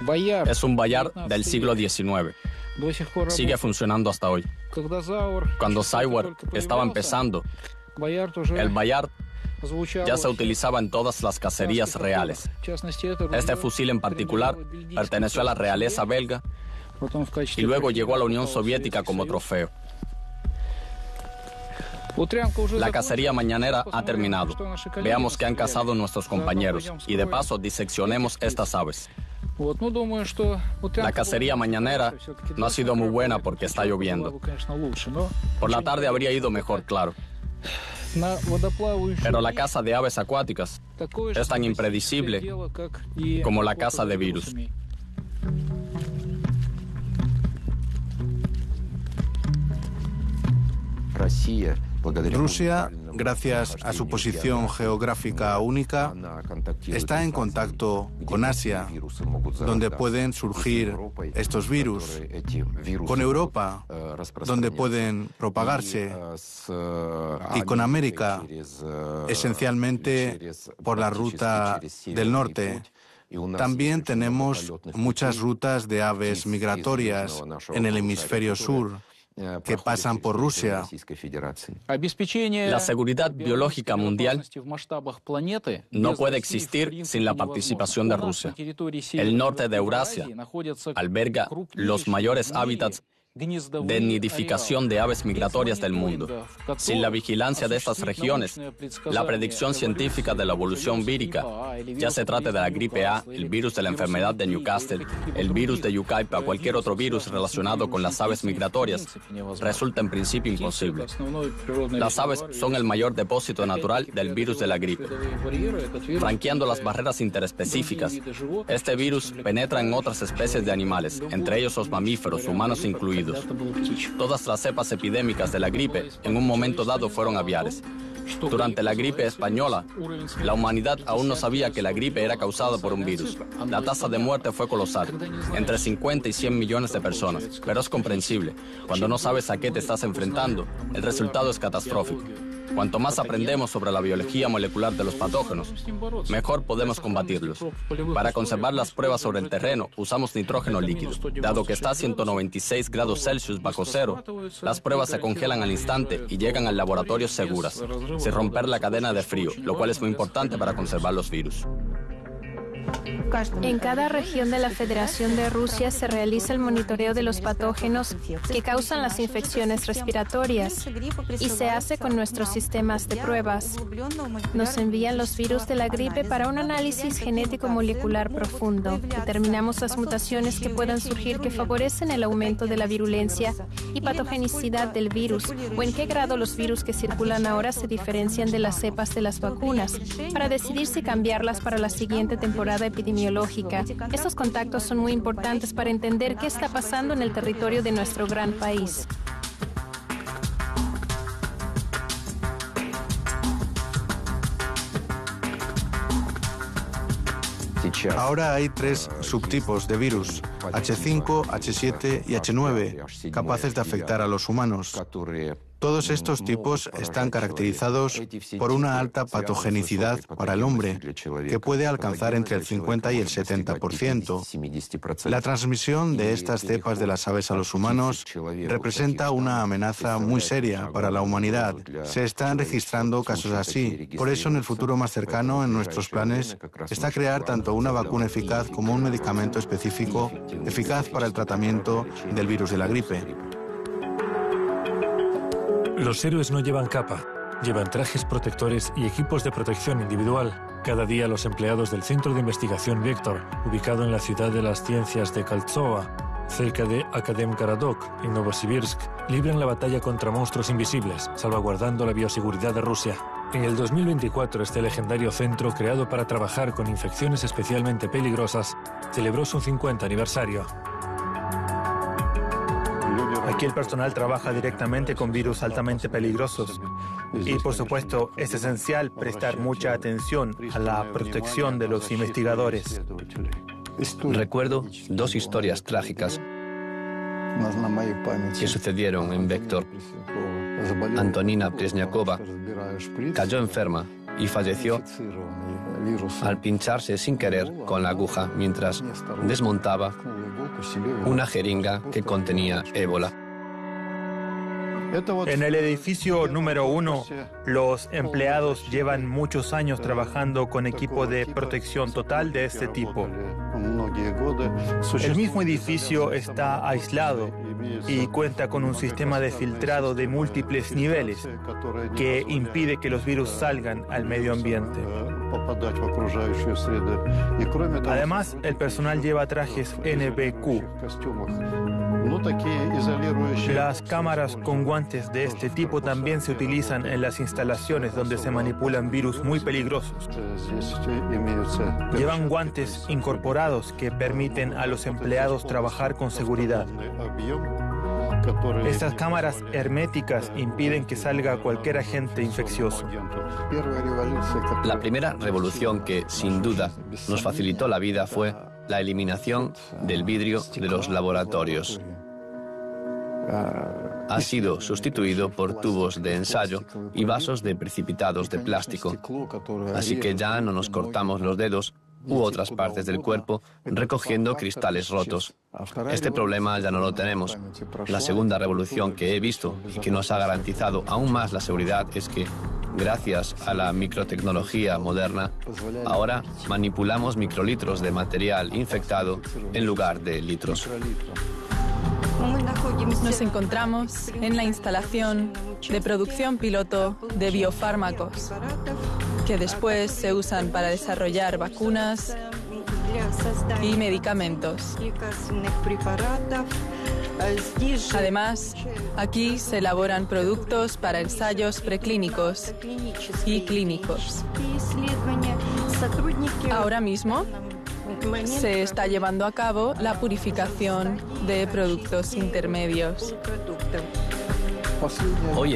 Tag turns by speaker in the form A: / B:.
A: Es un Bayard del siglo XIX. Sigue funcionando hasta hoy. Cuando Sauer estaba empezando, el Bayard ya se utilizaba en todas las cacerías reales. Este fusil en particular perteneció a la realeza belga y luego llegó a la Unión Soviética como trofeo. La cacería mañanera ha terminado. Veamos qué han cazado nuestros compañeros y de paso diseccionemos estas aves. La cacería mañanera no ha sido muy buena porque está lloviendo. Por la tarde habría ido mejor, claro. Pero la caza de aves acuáticas es tan impredecible como la caza de virus.
B: Rusia, gracias a su posición geográfica única, está en contacto con Asia, donde pueden surgir estos virus, con Europa, donde pueden propagarse, y con América, esencialmente por la ruta del norte. También tenemos muchas rutas de aves migratorias en el hemisferio sur que pasan por Rusia.
A: La seguridad biológica mundial no puede existir sin la participación de Rusia. El norte de Eurasia alberga los mayores hábitats de nidificación de aves migratorias del mundo. Sin la vigilancia de estas regiones, la predicción científica de la evolución vírica, ya se trate de la gripe A, el virus de la enfermedad de Newcastle, el virus de Yucaipa o cualquier otro virus relacionado con las aves migratorias, resulta en principio imposible. Las aves son el mayor depósito natural del virus de la gripe. Franqueando las barreras interespecíficas, este virus penetra en otras especies de animales, entre ellos los mamíferos, humanos incluidos. Todas las cepas epidémicas de la gripe en un momento dado fueron aviares. Durante la gripe española, la humanidad aún no sabía que la gripe era causada por un virus. La tasa de muerte fue colosal, entre 50 y 100 millones de personas, pero es comprensible. Cuando no sabes a qué te estás enfrentando, el resultado es catastrófico. Cuanto más aprendemos sobre la biología molecular de los patógenos, mejor podemos combatirlos. Para conservar las pruebas sobre el terreno, usamos nitrógeno líquido. Dado que está a 196 grados Celsius bajo cero, las pruebas se congelan al instante y llegan al laboratorio seguras, sin romper la cadena de frío, lo cual es muy importante para conservar los virus.
C: En cada región de la Federación de Rusia se realiza el monitoreo de los patógenos que causan las infecciones respiratorias y se hace con nuestros sistemas de pruebas. Nos envían los virus de la gripe para un análisis genético molecular profundo. Determinamos las mutaciones que puedan surgir que favorecen el aumento de la virulencia y patogenicidad del virus o en qué grado los virus que circulan ahora se diferencian de las cepas de las vacunas para decidir si cambiarlas para la siguiente temporada epidemiológica. Estos contactos son muy importantes para entender qué está pasando en el territorio de nuestro gran país.
B: Ahora hay 3 subtipos de virus, H5, H7 y H9, capaces de afectar a los humanos. Todos estos tipos están caracterizados por una alta patogenicidad para el hombre, que puede alcanzar entre el 50 y el 70%. La transmisión de estas cepas de las aves a los humanos representa una amenaza muy seria para la humanidad. Se están registrando casos así. Por eso, en el futuro más cercano, en nuestros planes, está crear tanto una vacuna eficaz como un medicamento específico eficaz para el tratamiento del virus de la gripe.
D: Los héroes no llevan capa, llevan trajes protectores y equipos de protección individual. Cada día los empleados del Centro de Investigación Vector, ubicado en la ciudad de las ciencias de Kaltsova, cerca de Akademgaradok, en Novosibirsk, libran la batalla contra monstruos invisibles, salvaguardando la bioseguridad de Rusia. En el 2024, este legendario centro, creado para trabajar con infecciones especialmente peligrosas, celebró su 50 aniversario.
E: Aquí el personal trabaja directamente con virus altamente peligrosos y, por supuesto, es esencial prestar mucha atención a la protección de los investigadores.
F: Recuerdo 2 historias trágicas que sucedieron en Vector. Antonina Presniakova cayó enferma y falleció al pincharse sin querer con la aguja mientras desmontaba una jeringa que contenía ébola.
E: En el edificio número 1, los empleados llevan muchos años trabajando con equipo de protección total de este tipo. El mismo edificio está aislado y cuenta con un sistema de filtrado de múltiples niveles que impide que los virus salgan al medio ambiente. Además, el personal lleva trajes NBQ. Las cámaras con guantes de este tipo también se utilizan en las instalaciones donde se manipulan virus muy peligrosos. Llevan guantes incorporados que permiten a los empleados trabajar con seguridad. Estas cámaras herméticas impiden que salga cualquier agente infeccioso.
F: La primera revolución que, sin duda, nos facilitó la vida fue la eliminación del vidrio de los laboratorios. Ha sido sustituido por tubos de ensayo y vasos de precipitados de plástico, así que ya no nos cortamos los dedos u otras partes del cuerpo recogiendo cristales rotos. Este problema ya no lo tenemos. La segunda revolución que he visto y que nos ha garantizado aún más la seguridad es que, gracias a la microtecnología moderna, ahora manipulamos microlitros de material infectado en lugar de litros.
G: Nos encontramos en la instalación de producción piloto de biofármacos, que después se usan para desarrollar vacunas y medicamentos. Además, aquí se elaboran productos para ensayos preclínicos y clínicos. Ahora mismo se está llevando a cabo la purificación de productos intermedios.
F: Hoy